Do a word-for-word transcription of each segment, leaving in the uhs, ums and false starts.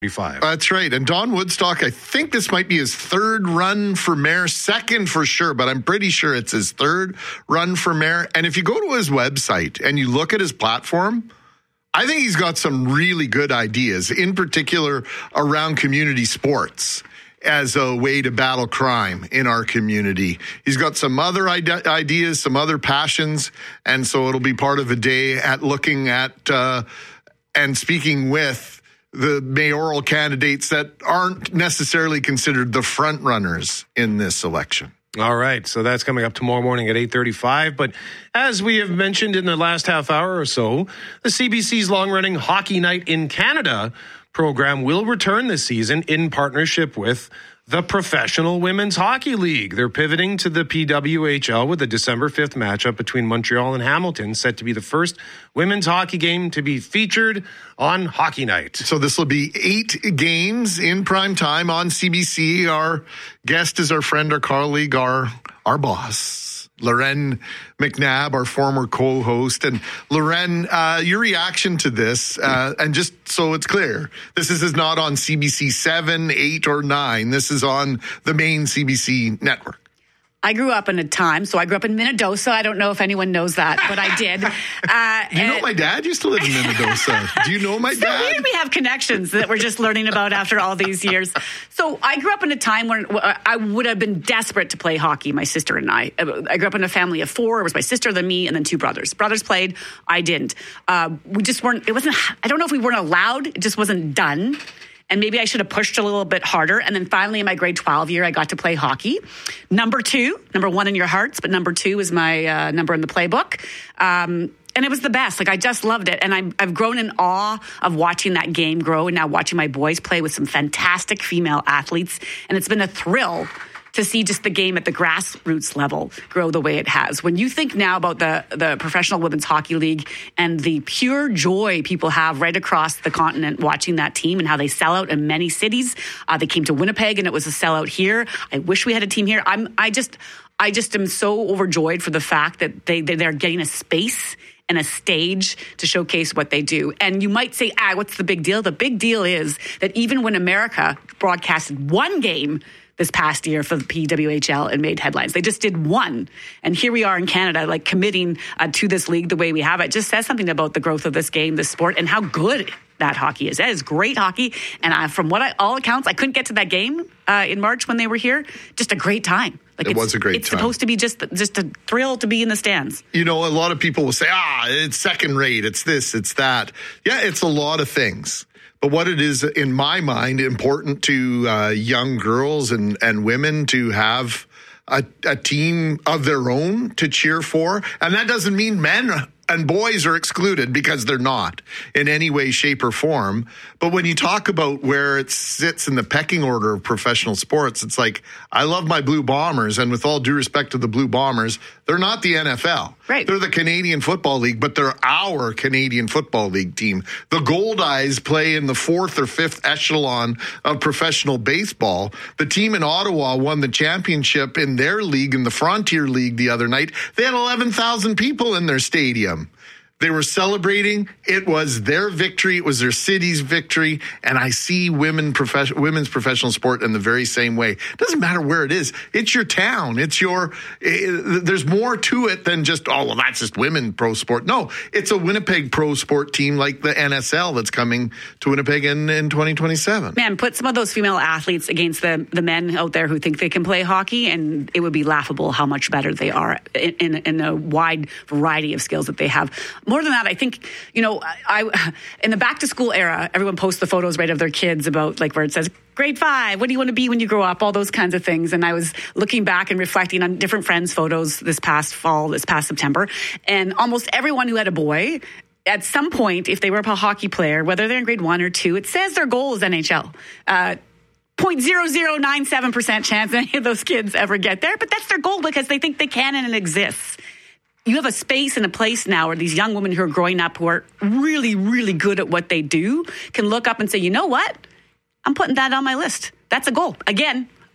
Five. That's right. And Don Woodstock, I think this might be his third run for mayor, second for sure, but I'm pretty sure it's his third run for mayor. And if you go to his website and you look at his platform, I think he's got some really good ideas, in particular around community sports as a way to battle crime in our community. He's got some other ide- ideas, some other passions, and so it'll be part of a day at looking at uh, and speaking with the mayoral candidates that aren't necessarily considered the front runners in this election. All right, so that's coming up tomorrow morning at eight thirty-five. But as we have mentioned in the last half hour or so, the C B C's long-running Hockey Night in Canada program will return this season in partnership with the Professional Women's Hockey League. They're pivoting to the P W H L with the December fifth matchup between Montreal and Hamilton, set to be the first women's hockey game to be featured on Hockey Night. So this will be eight games in prime time on C B C. Our guest is our friend, our colleague, our, our boss, Loren McNabb, our former co-host. And Loren, uh, your reaction to this, uh, and just so it's clear, this is, is not on C B C seven, eight, or nine. This is on the main C B C network. I grew up in a time, so I grew up in Minnedosa. I don't know if anyone knows that, but I did. Uh, you know, my dad used to live in Minnedosa. Do you know my so dad? Weird we have connections that we're just learning about after all these years. So I grew up in a time when I would have been desperate to play hockey, my sister and I. I grew up in a family of four. It was my sister, then me, and then two brothers. Brothers played. I didn't. Uh, we just weren't, it wasn't, I don't know if we weren't allowed. It just wasn't done. And maybe I should have pushed a little bit harder. And then finally in my grade twelve year, I got to play hockey. Number two, number one in your hearts, but number two is my uh, number in the playbook. Um, and it was the best. Like, I just loved it. And I'm, I've grown in awe of watching that game grow and now watching my boys play with some fantastic female athletes. And it's been a thrill to see just the game at the grassroots level grow the way it has. When you think now about the, the Professional Women's Hockey League and the pure joy people have right across the continent watching that team and how they sell out in many cities. Uh, they came to Winnipeg and it was a sellout here. I wish we had a team here. I'm, I just, I just am so overjoyed for the fact that they, they're getting a space and a stage to showcase what they do. And you might say, ah, what's the big deal? The big deal is that even when America broadcasted one game this past year for the P W H L and made headlines. They just did one. And here we are in Canada, like committing uh, to this league the way we have. It just says something about the growth of this game, this sport, and how good that hockey is. That is great hockey. And I, from what I, all accounts, I couldn't get to that game uh, in March when they were here. Just a great time. Like it it's, was a great it's time. It's supposed to be just, just a thrill to be in the stands. You know, a lot of people will say, ah, it's second rate. It's this, it's that. Yeah, it's a lot of things. But what it is, in my mind, important to uh, young girls and, and women to have a, a team of their own to cheer for. And that doesn't mean men and boys are excluded, because they're not in any way, shape, or form. But when you talk about where it sits in the pecking order of professional sports, it's like, I love my Blue Bombers, and with all due respect to the Blue Bombers, they're not the N F L. Right. They're the Canadian Football League, but they're our Canadian Football League team. The Goldeyes play in the fourth or fifth echelon of professional baseball. The team in Ottawa won the championship in their league, in the Frontier League, the other night. They had eleven thousand people in their stadium. They were celebrating. It was their victory. It was their city's victory. And I see women profession, women's professional sport in the very same way. It doesn't matter where it is. It's your town. It's your, it, there's more to it than just, oh, well, that's just women pro sport. No, it's a Winnipeg pro sport team like the N S L that's coming to Winnipeg in, in twenty twenty-seven. Man, put some of those female athletes against the, the men out there who think they can play hockey, and it would be laughable how much better they are in, in, in a wide variety of skills that they have. More than that, I think, you know, I in the back to school era, everyone posts the photos, right, of their kids about, like, where it says grade five, what do you want to be when you grow up, all those kinds of things. And I was looking back and reflecting on different friends' photos this past fall, this past September, and almost everyone who had a boy, at some point, if they were a hockey player, whether they're in grade one or two, it says their goal is N H L. Uh, zero point zero zero nine seven percent chance any of those kids ever get there, but that's their goal because they think they can and it exists. You have a space and a place now where these young women who are growing up, who are really, really good at what they do, can look up and say, you know what? I'm putting that on my list. That's a goal. Again,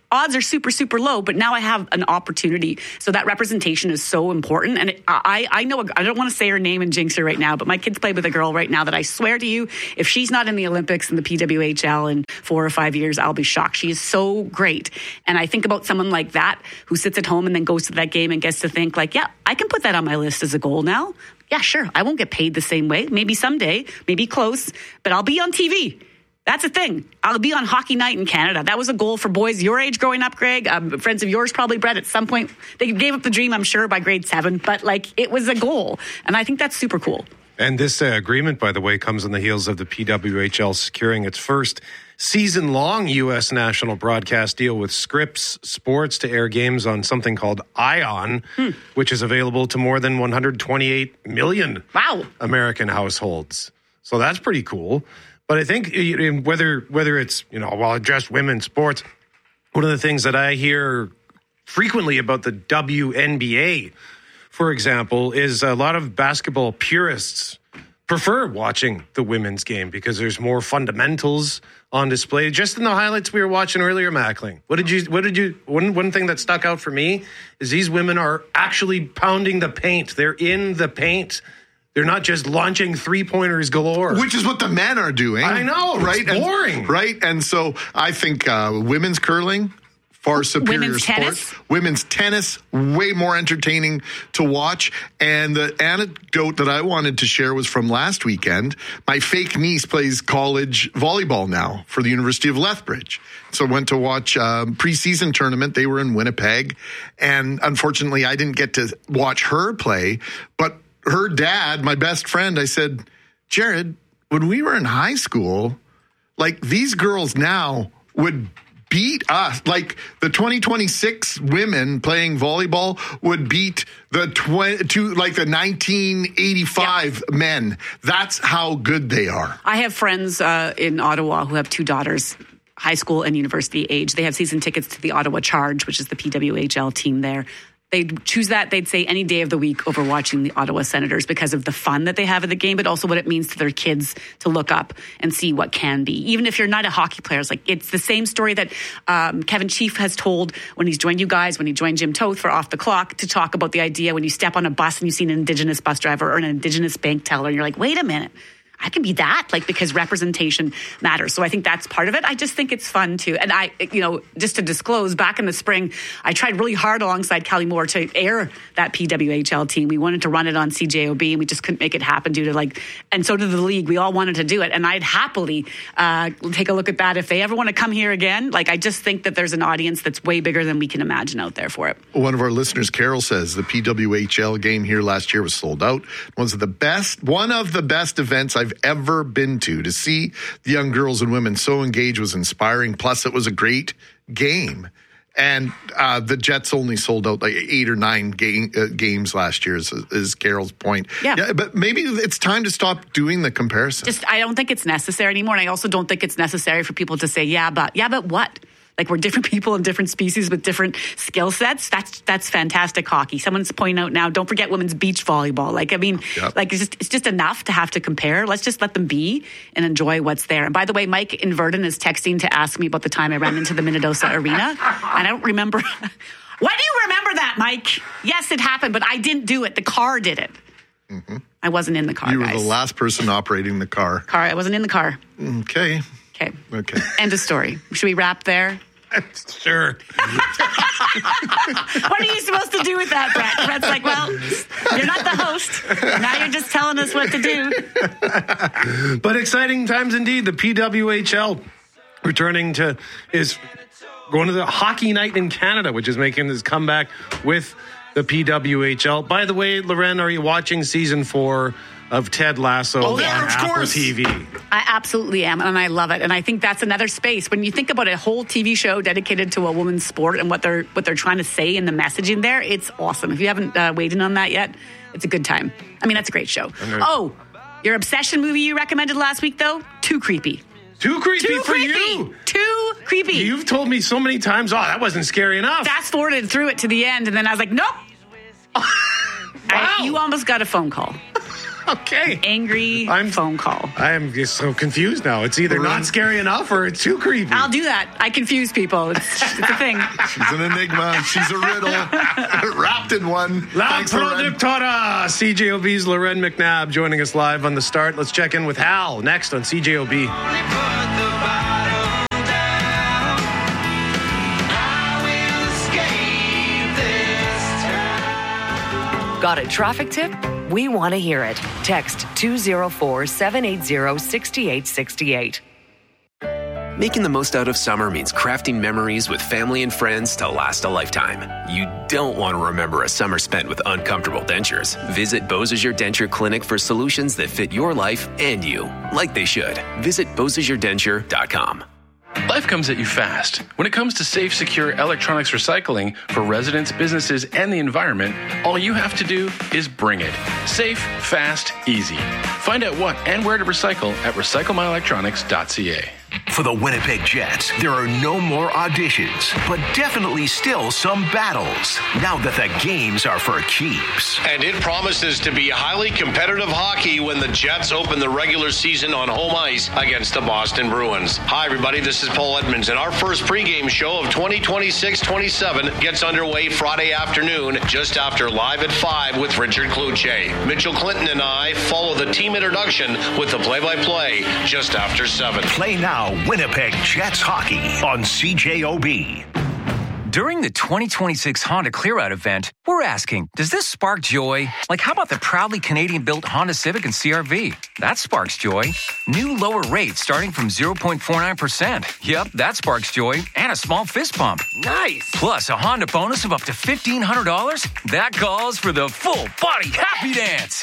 odds are super, super low, but now I have an opportunity. So that representation is so important. And it, I, I know, I don't want to say her name and jinx her right now, but my kids play with a girl right now that I swear to you, if she's not in the Olympics and the P W H L in four or five years, I'll be shocked. She is so great. And I think about someone like that who sits at home and then goes to that game and gets to think like, yeah, I can put that on my list as a goal now. Yeah, sure. I won't get paid the same way. Maybe someday, maybe close, but I'll be on T V. That's a thing. I'll be on Hockey Night in Canada. That was a goal for boys your age growing up, Greg. Um, friends of yours probably, Brett, at some point. They gave up the dream, I'm sure, by grade seven. But, like, it was a goal. And I think that's super cool. And this uh, agreement, by the way, comes on the heels of the P W H L securing its first season-long U S national broadcast deal with Scripps Sports to air games on something called ION, hmm. which is available to more than one hundred twenty-eight million wow. American households. So that's pretty cool. But I think whether whether it's, you know, well, just women's sports, one of the things that I hear frequently about the W N B A, for example, is a lot of basketball purists prefer watching the women's game because there's more fundamentals on display. Just in the highlights we were watching earlier, Mackling, what did you, what did you, one, one thing that stuck out for me is these women are actually pounding the paint. They're in the paint. They're not just launching three-pointers galore. Which is what the men are doing. I know, right? It's boring. And, right? And so I think uh, women's curling, far superior women's sport. Tennis. Women's tennis, way more entertaining to watch. And the anecdote that I wanted to share was from last weekend. My fake niece plays college volleyball now for the University of Lethbridge. So I went to watch a preseason tournament. They were in Winnipeg. And unfortunately, I didn't get to watch her play. But her dad, my best friend, I said, Jared, when we were in high school, like these girls now would beat us. Like the twenty twenty-six women playing volleyball would beat the twenty to like the nineteen eighty-five yeah. men. That's how good they are. I have friends uh, in Ottawa who have two daughters, high school and university age. They have season tickets to the Ottawa Charge, which is the P W H L team there. They'd choose that, they'd say, any day of the week over watching the Ottawa Senators because of the fun that they have at the game, but also what it means to their kids to look up and see what can be. Even if you're not a hockey player, it's like it's the same story that um, Kevin Chief has told when he's joined you guys, when he joined Jim Toth for Off the Clock, to talk about the idea when you step on a bus and you see an Indigenous bus driver or an Indigenous bank teller, and you're like, wait a minute. I can be that, like, because representation matters. So I think that's part of it. I just think it's fun too. And I, you know, just to disclose, back in the spring, I tried really hard alongside Kelly Moore to air that P W H L team. We wanted to run it on C J O B and we just couldn't make it happen due to like, and so did the league. We all wanted to do it. And I'd happily uh, take a look at that if they ever want to come here again. Like, I just think that there's an audience that's way bigger than we can imagine out there for it. One of our listeners, Carol, says the P W H L game here last year was sold out. It was the best, one of the best events I've ever been to. To see the young girls and women so engaged was inspiring. Plus, it was a great game. And uh, the Jets only sold out like eight or nine game, uh, games last year, is, is Carol's point. Yeah. yeah. But maybe it's time to stop doing the comparison. Just, I don't think it's necessary anymore. And I also don't think it's necessary for people to say, yeah, but, yeah, but what? Like, we're different people and different species with different skill sets. That's that's fantastic hockey. Someone's pointing out now, don't forget women's beach volleyball. Like, I mean, yep. like it's just, it's just enough to have to compare. Let's just let them be and enjoy what's there. And by the way, Mike in Verdon is texting to ask me about the time I ran into the Minnedosa Arena. And I don't remember. Why do you remember that, Mike? Yes, it happened, but I didn't do it. The car did it. Mm-hmm. I wasn't in the car, You were guys. the last person operating the car. Car. I wasn't in the car. Okay. Okay. Okay. End of story. Should we wrap there? Sure. What are you supposed to do with that, Brett? Brett's like, well, you're not the host. Now you're just telling us what to do. But exciting times indeed. The P W H L returning to is going to the Hockey Night in Canada, which is making this comeback with the P W H L. By the way, Loren, are you watching season four of Ted Lasso oh, on yeah, of Apple course. T V? I absolutely am, and I love it. And I think that's another space. When you think about a whole T V show dedicated to a woman's sport and what they're what they're trying to say in the messaging there, it's awesome. If you haven't uh, weighed in on that yet, it's a good time. I mean, that's a great show. Okay. Oh, your obsession movie you recommended last week, though? Too creepy. Too creepy Too for creepy. you. Too creepy. You've told me so many times, oh, that wasn't scary enough. Fast forwarded through it to the end, and then I was like, nope. Wow. I, you almost got a phone call. Okay. Angry I'm- phone call. I am just so confused now. It's either not scary enough or it's too creepy. I'll do that. I confuse people. It's, it's a thing. She's an enigma. She's a riddle. Wrapped in one. La Thanks, Loren. Productora. C J O B's Loren McNabb joining us live on The Start. Let's check in with Hal next on C J O B. Got a traffic tip? We want to hear it. Text two oh four, seven eight zero, six eight six eight. Making the most out of summer means crafting memories with family and friends to last a lifetime. You don't want to remember a summer spent with uncomfortable dentures. Visit Beausejour Denture Clinic for solutions that fit your life and you, like they should. Visit Beausejour Denture dot com. Life comes at you fast. When it comes to safe, secure electronics recycling for residents, businesses, and the environment, all you have to do is bring it. Safe, fast, easy. Find out what and where to recycle at recycle my electronics dot c a. For the Winnipeg Jets, there are no more auditions, but definitely still some battles, now that the games are for keeps. And it promises to be highly competitive hockey when the Jets open the regular season on home ice against the Boston Bruins. Hi, everybody. This is Paul Edmonds, and our first pregame show of twenty twenty-six twenty-seven gets underway Friday afternoon, just after Live at five with Richard Kluche. Mitchell Clinton and I follow the team introduction with the play-by-play just after seven. Play now, Winnipeg Jets hockey on C J O B. During the twenty twenty-six Honda Clear Out event, we're asking, does this spark joy? Like, how about the proudly Canadian-built Honda Civic and C R V? That sparks joy. New lower rates starting from zero point four nine percent. Yep, that sparks joy. And a small fist pump. Nice! Plus a Honda bonus of up to fifteen hundred dollars. That calls for the full-body happy dance.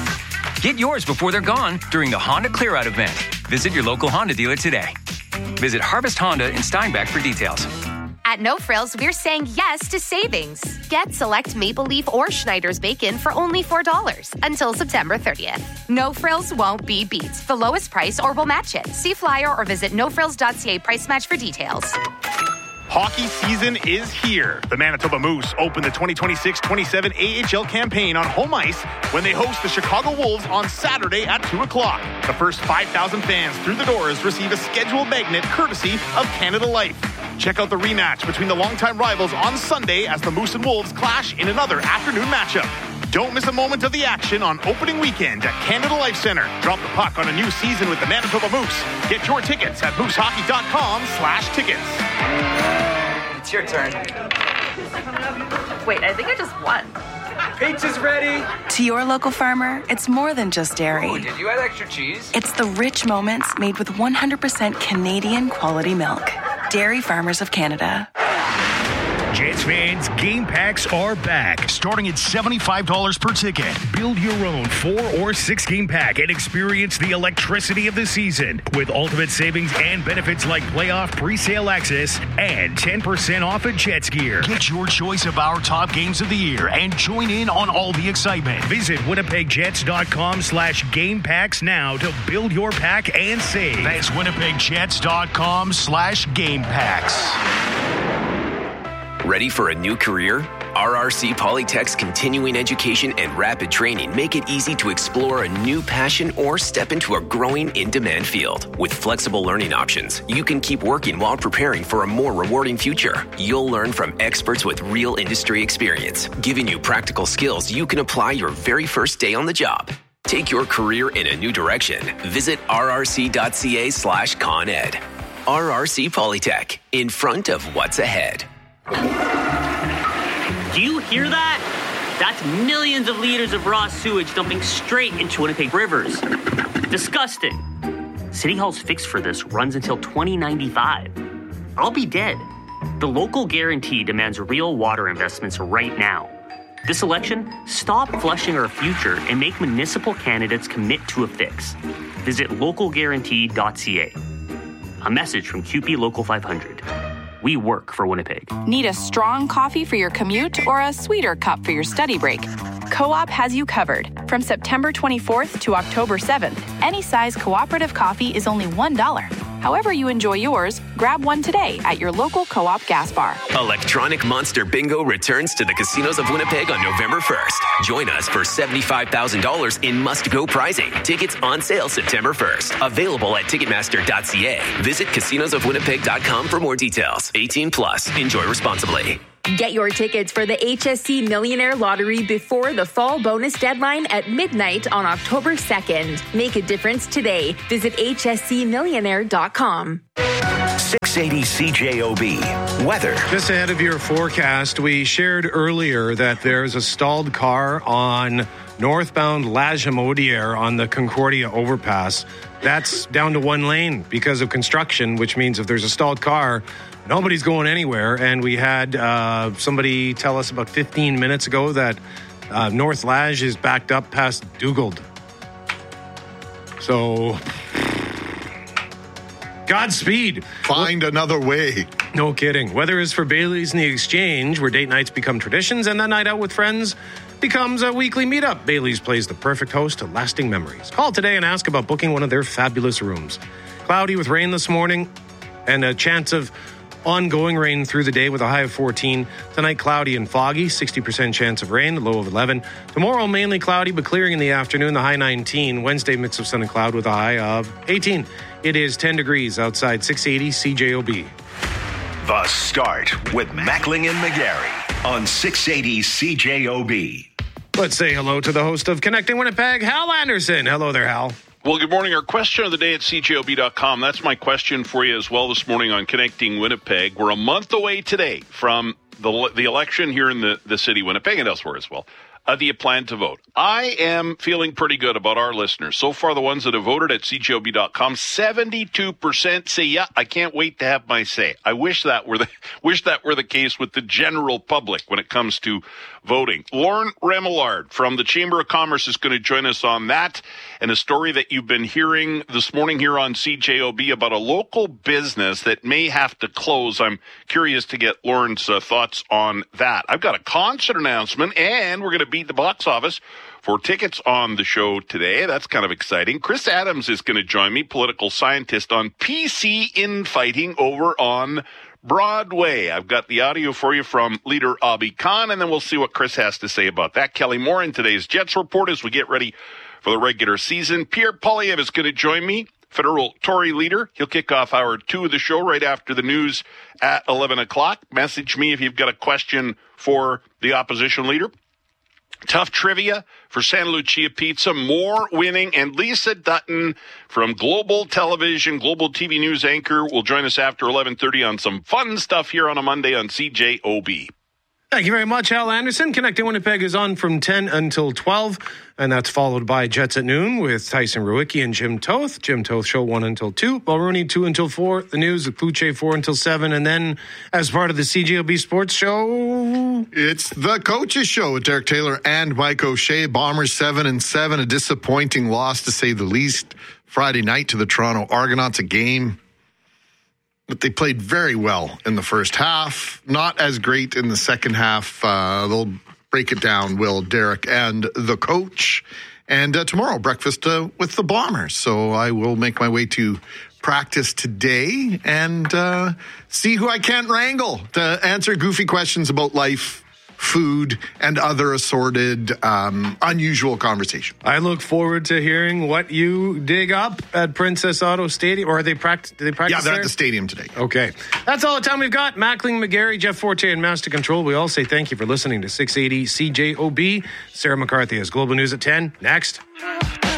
Get yours before they're gone during the Honda Clear Out event. Visit your local Honda dealer today. Visit Harvest Honda in Steinbach for details. At No Frills, we're saying yes to savings. Get select Maple Leaf or Schneider's bacon for only four dollars until September thirtieth. No Frills won't be beat. The lowest price or we'll match it. See flyer or visit no frills dot c a price match for details. Hockey season is here. The Manitoba Moose open the twenty twenty-six twenty-seven A H L campaign on home ice when they host the Chicago Wolves on Saturday at two o'clock. The first five thousand fans through the doors receive a scheduled magnet courtesy of Canada Life. Check out the rematch between the longtime rivals on Sunday as the Moose and Wolves clash in another afternoon matchup. Don't miss a moment of the action on opening weekend at Canada Life Center. Drop the puck on a new season with the Manitoba Moose. Get your tickets at moose hockey dot com slash tickets. It's your turn. Wait, I think I just won. Pizza's ready. To your local farmer, it's more than just dairy. Oh, did you add extra cheese? It's the rich moments made with one hundred percent Canadian quality milk. Dairy Farmers of Canada. Jets fans, game packs are back, starting at seventy-five dollars per ticket. Build your own four or six game pack and experience the electricity of the season with ultimate savings and benefits like playoff pre-sale access and ten percent off at Jets gear. Get your choice of our top games of the year and join in on all the excitement. Visit winnipeg jets dot com slash game packs now to build your pack and save. That's winnipeg jets dot com slash game packs. Ready for a new career? R R C Polytech's continuing education and rapid training make it easy to explore a new passion or step into a growing in-demand field. With flexible learning options, you can keep working while preparing for a more rewarding future. You'll learn from experts with real industry experience, giving you practical skills you can apply your very first day on the job. Take your career in a new direction. Visit r r c dot c a slash con ed. R R C Polytech, in front of what's ahead. Do you hear that? That's millions of liters of raw sewage dumping straight into Winnipeg rivers. Disgusting. City Hall's fix for this runs until twenty ninety-five. I'll be dead. The local guarantee demands real water investments right now. This election, stop flushing our future and make municipal candidates commit to a fix. Visit local guarantee dot c a. A message from Q P Local five hundred. We work for Winnipeg. Need a strong coffee for your commute or a sweeter cup for your study break? Co-op has you covered. From September twenty-fourth to October seventh, any size cooperative coffee is only one dollar. However you enjoy yours, grab one today at your local Co-op gas bar. Electronic Monster Bingo returns to the casinos of Winnipeg on November first. Join us for seventy-five thousand dollars in must-go prizing. Tickets on sale September first. Available at ticketmaster dot c a. Visit casinos of winnipeg dot com for more details. eighteen plus. Enjoy responsibly. Get your tickets for the H S C Millionaire Lottery before the fall bonus deadline at midnight on October second. Make a difference today. Visit h s c millionaire dot com. six eighty C J O B. Weather. Just ahead of your forecast, we shared earlier that there's a stalled car on northbound Lagimodiere on the Concordia overpass. That's down to one lane because of construction, which means if there's a stalled car, nobody's going anywhere. And we had uh, somebody tell us about fifteen minutes ago that uh, North Lage is backed up past Dugald. So, Godspeed. Find well, another way. No kidding. Weather is for Bailey's in the Exchange, where date nights become traditions and that night out with friends becomes a weekly meetup. Bailey's plays the perfect host to lasting memories. Call today and ask about booking one of their fabulous rooms. Cloudy with rain this morning and a chance of ongoing rain through the day with a high of fourteen. Tonight, cloudy and foggy, sixty percent chance of rain, a low of eleven. Tomorrow, mainly cloudy, but clearing in the afternoon, the high nineteen. Wednesday, mix of sun and cloud with a high of eighteen. It is ten degrees outside six eighty C J O B. The Start with Mackling and McGarry on six eighty C J O B. Let's say hello to the host of Connecting Winnipeg, Hal Anderson. Hello there, Hal. Well, good morning. Our question of the day at c j o b dot com. That's my question for you as well this morning on Connecting Winnipeg. We're a month away today from the the election here in the, the city of Winnipeg and elsewhere as well. Uh, do you plan to vote? I am feeling pretty good about our listeners. So far, the ones that have voted at c j o b dot com, seventy-two percent say, yeah, I can't wait to have my say. I wish that were the wish that were the case with the general public when it comes to voting. Lauren Remillard from the Chamber of Commerce is going to join us on that and a story that you've been hearing this morning here on C J O B about a local business that may have to close. I'm curious to get Lauren's uh, thoughts on that. I've got a concert announcement, and we're going to beat the box office for tickets on the show today. That's kind of exciting. Chris Adams is going to join me, political scientist, on P C infighting over on Broadway. I've got the audio for you from leader Abi Khan, and then we'll see what Chris has to say about that. Kelly Moore in today's Jets Report as we get ready for the regular season. Pierre Poilievre is going to join me, federal Tory leader. He'll kick off hour two of the show right after the news at eleven o'clock. Message me if you've got a question for the opposition leader. Tough trivia for Santa Lucia Pizza, more winning, and Lisa Dutton from Global Television, Global T V News anchor, will join us after eleven thirty on some fun stuff here on a Monday on C J O B. Thank you very much, Hal Anderson. Connecting Winnipeg is on from ten until twelve, and that's followed by Jets at Noon with Tyson Ruicki and Jim Toth. Jim Toth show one until two, Balrooney two until four, the news with Puche four until seven, and then as part of the C J O B Sports Show, it's the Coaches Show with Derek Taylor and Mike O'Shea. Bombers seven and seven, a disappointing loss to say the least Friday night to the Toronto Argonauts, a game but they played very well in the first half. Not as great in the second half. Uh, they'll break it down, Will, Derek, and the coach. And uh, tomorrow, breakfast uh, with the Bombers. So I will make my way to practice today and uh, see who I can't wrangle to answer goofy questions about life, food, and other assorted, um, unusual conversation. I look forward to hearing what you dig up at Princess Auto Stadium. Or are they practice? Do they practice? Yeah, they're there? at the stadium today. Okay, that's all the time we've got. Mackling, McGarry, Jeff Forte, and Master Control. We all say thank you for listening to six eighty C J O B. Sarah McCarthy has Global News at ten. Next.